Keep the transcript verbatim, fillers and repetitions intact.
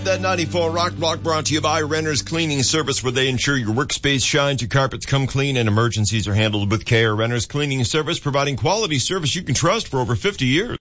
That ninety-four Rock Block brought to you by Renner's Cleaning Service, where they ensure your workspace shines, your carpets come clean, and emergencies are handled with care. Renner's Cleaning Service, providing quality service you can trust for over fifty years.